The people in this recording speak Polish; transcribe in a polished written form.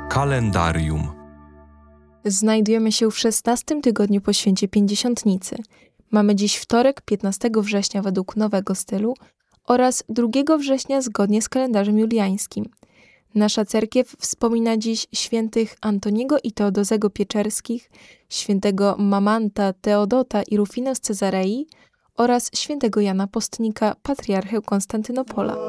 Kalendarium. Znajdujemy się w 16 tygodniu po święcie Pięćdziesiątnicy. Mamy dziś wtorek, 15 września według nowego stylu oraz 2 września zgodnie z kalendarzem juliańskim. Nasza cerkiew wspomina dziś świętych Antoniego i Teodozego Pieczerskich, świętego Mamanta, Teodota i Rufino z Cezarei oraz świętego Jana Postnika, patriarchę Konstantynopola.